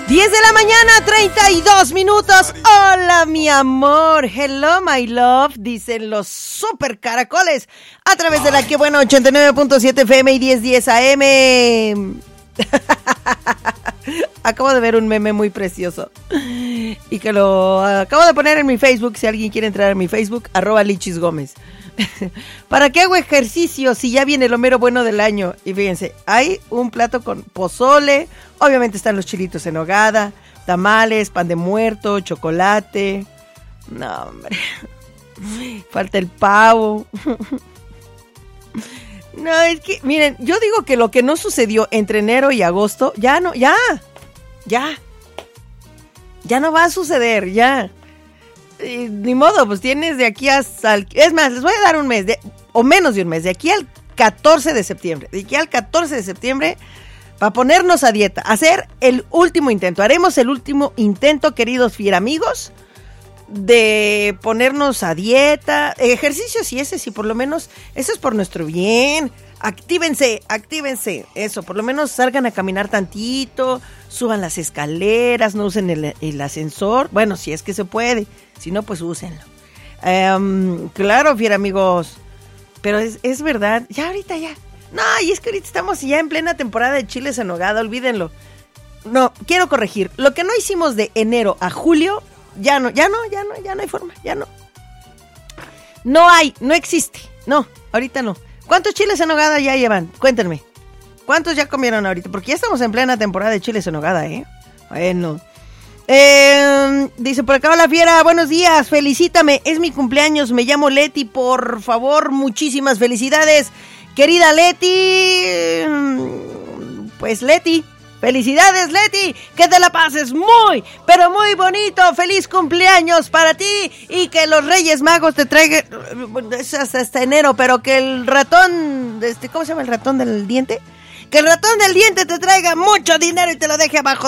10 de la mañana, 32 minutos. Hola, mi amor. Hello, my love. Dicen los super caracoles. A través de la que bueno, 89.7 FM y 1010 AM. Acabo de ver un meme muy precioso. Y que lo acabo de poner en mi Facebook. Si alguien quiere entrar a mi Facebook, @LichisGómez. ¿Para qué hago ejercicio si ya viene lo mero bueno del año? Y fíjense, hay un plato con pozole, obviamente están los chilitos en nogada, tamales, pan de muerto, chocolate. No, hombre. Falta el pavo. No, es que, miren, yo digo que lo que no sucedió entre enero y agosto, ya no va a suceder, ya. Ni modo, pues tienes de aquí hasta... Es más, les voy a dar un mes, o menos de un mes, de aquí al 14 de septiembre. De aquí al 14 de septiembre, para ponernos a dieta, hacer el último intento. Haremos el último intento, queridos fieramigos, de ponernos a dieta. Ejercicio sí, ese sí, por lo menos, eso es por nuestro bien. Actívense, eso, por lo menos salgan a caminar tantito, suban las escaleras, no usen el ascensor, bueno, si es que se puede, si no, pues úsenlo. Claro, fiera amigos, pero es verdad, ya ahorita ya, no, y es que ahorita estamos ya en plena temporada de chiles en nogada, olvídenlo. No, quiero corregir, lo que no hicimos de enero a julio, ya no hay forma, ya no. No existe, no, ahorita no. ¿Cuántos chiles en nogada ya llevan? Cuéntenme. ¿Cuántos ya comieron ahorita? Porque ya estamos en plena temporada de chiles en nogada, ¿eh? Bueno. Dice por acá, hola fiera, buenos días, felicítame, es mi cumpleaños, me llamo Leti, por favor, muchísimas felicidades. Querida Leti, pues Leti, felicidades Leti, que te la pases muy, pero muy bonito, feliz cumpleaños para ti y que los Reyes Magos te traigan, es hasta enero, pero que el ratón, ¿cómo se llama el ratón del diente? Que el ratón del diente te traiga mucho dinero y te lo deje abajo